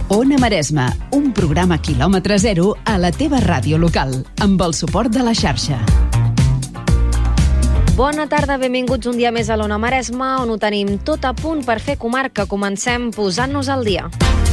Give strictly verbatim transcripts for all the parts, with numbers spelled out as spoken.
Ona Maresma, un programa quilòmetre zero a la teva ràdio local, amb el suport de la xarxa. Bona tarda, benvinguts un dia més a l'Ona Maresma, on ho tenim tot a punt per fer comarca. Comencem posant-nos al dia.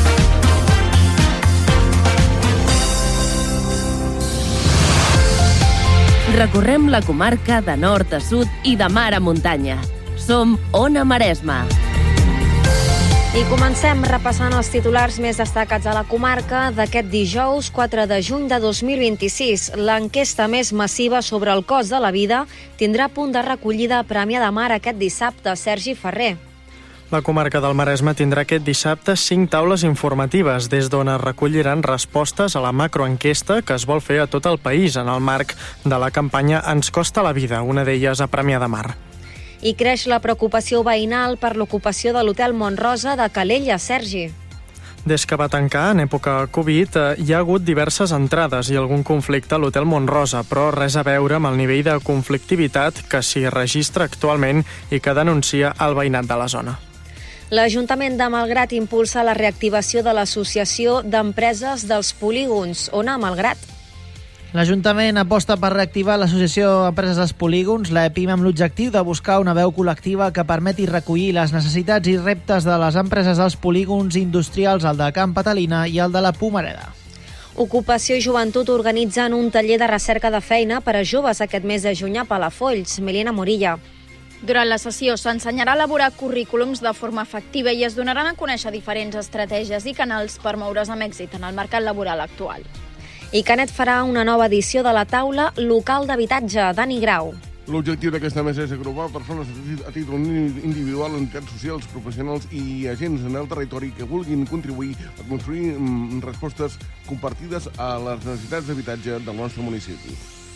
Recorrem la comarca de nord a sud i de mar a muntanya. Som Ona Maresma. I comencem repassant els titulars més destacats a la comarca d'aquest dijous quatre de juny de dos mil vint-i-sis. L'enquesta més massiva sobre el cost de la vida tindrà punt de recollida a Premià de Mar aquest dissabte. Sergi Ferrer. La comarca del Maresme tindrà aquest dissabte cinc taules informatives, des d'on es recolliran respostes a la macroenquesta que es vol fer a tot el país en el marc de la campanya Ens costa la vida, una d'elles a Premià de Mar. I creix la preocupació veïnal per l'ocupació de l'hotel Montrosa de Calella. Sergi. Des que va tancar en època Covid, hi ha hagut diverses entrades i algun conflicte a l'hotel Montrosa, però res a veure amb el nivell de conflictivitat que s'hi registra actualment i que denuncia el veïnat de la zona. L'Ajuntament de Malgrat impulsa la reactivació de l'Associació d'Empreses dels Polígons. Ona Malgrat. L'Ajuntament aposta per reactivar l'Associació d'Empreses dels Polígons, l'E P I M, amb l'objectiu de buscar una veu col·lectiva que permeti recollir les necessitats i reptes de les empreses dels polígons industrials, el de Camp Catalina i el de la Pomareda. Ocupació i Joventut organitzen un taller de recerca de feina per a joves aquest mes de juny a Palafolls. Melina Morilla. Durant la sessió s'ensenyarà a elaborar currículums de forma efectiva i es donaran a conèixer diferents estratègies i canals per moure's amb èxit en el mercat laboral actual. I Canet farà una nova edició de la taula local d'habitatge. Dani Grau. L'objectiu d'aquesta mesa és agrupar persones a títol individual, entitats socials, professionals i agents en el territori que vulguin contribuir a construir respostes compartides a les necessitats d'habitatge del nostre municipi.